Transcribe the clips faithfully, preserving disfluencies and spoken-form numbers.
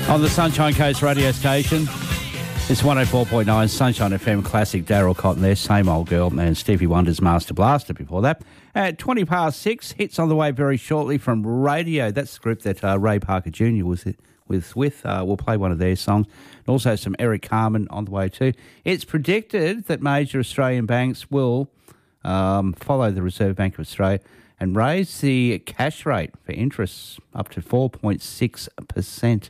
On the Sunshine Coast radio station, it's one oh four point nine Sunshine F M Classic. Daryl Cotton there, same old girl, and Stevie Wonder's Master Blaster before that. At twenty past six, hits on the way very shortly from Radio. That's the group that uh, Ray Parker Junior was with. with. Uh, we'll play one of their songs. And also some Eric Carmen on the way too. It's predicted that major Australian banks will um, follow the Reserve Bank of Australia and raise the cash rate for interest up to four point six percent.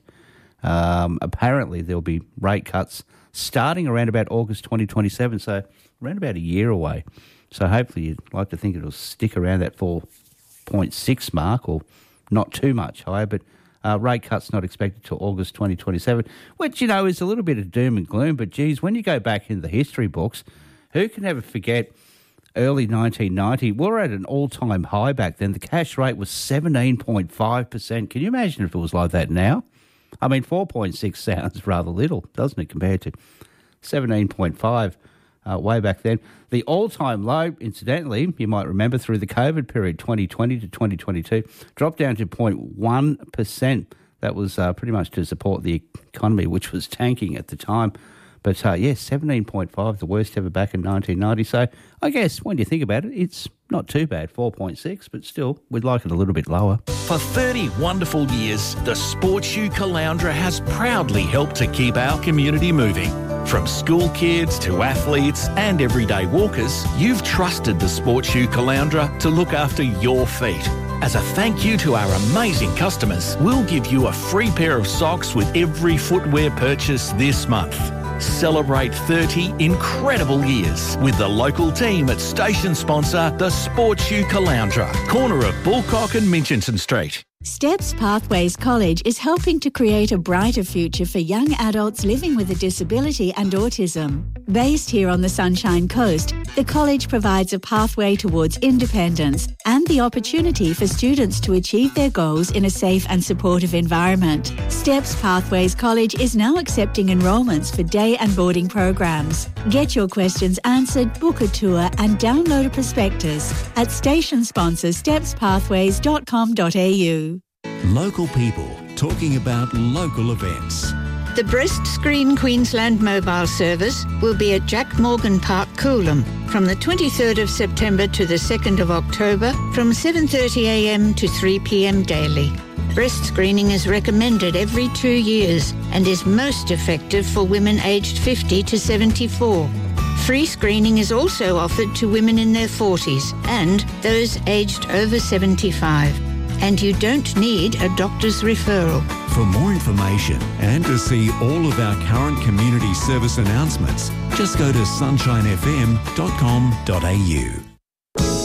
Um, apparently there'll be rate cuts starting around about August twenty twenty-seven, so around about a year away. So hopefully you'd like to think it'll stick around that four point six mark or not too much higher, but uh, rate cuts not expected till August twenty twenty-seven, which, you know, is a little bit of doom and gloom, but geez, when you go back in the history books, who can ever forget early nineteen ninety, we were at an all-time high back then. The cash rate was seventeen point five percent. Can you imagine if it was like that now? I mean, four point six sounds rather little, doesn't it, compared to seventeen point five uh, way back then. The all-time low, incidentally, you might remember through the COVID period, twenty twenty to twenty twenty-two, dropped down to zero point one percent. That was uh, pretty much to support the economy, which was tanking at the time. But, uh, yes, seventeen point five, the worst ever back in nineteen ninety. So I guess when you think about it, it's not too bad, four point six, but still, we'd like it a little bit lower. For thirty wonderful years, the Sports Shoe Caloundra has proudly helped to keep our community moving. From school kids to athletes and everyday walkers, you've trusted the Sports Shoe Caloundra to look after your feet. As a thank you to our amazing customers, we'll give you a free pair of socks with every footwear purchase this month. Celebrate thirty incredible years with the local team at station sponsor, the Sports Shoe Caloundra, corner of Bullcock and Minchinson Street. Steps Pathways College is helping to create a brighter future for young adults living with a disability and autism. Based here on the Sunshine Coast, the college provides a pathway towards independence and the opportunity for students to achieve their goals in a safe and supportive environment. Steps Pathways College is now accepting enrolments for day and boarding programs. Get your questions answered, book a tour and download a prospectus at station sponsor steps pathways dot com dot a u. Local people talking about local events. The Breast Screen Queensland mobile service will be at Jack Morgan Park, Coolum, from the twenty-third of September to the second of October from seven thirty a m to three p m daily. Breast screening is recommended every two years and is most effective for women aged fifty to seventy-four. Free screening is also offered to women in their forties and those aged over seventy-five. And you don't need a doctor's referral. For more information and to see all of our current community service announcements, just go to sunshine f m dot com dot a u.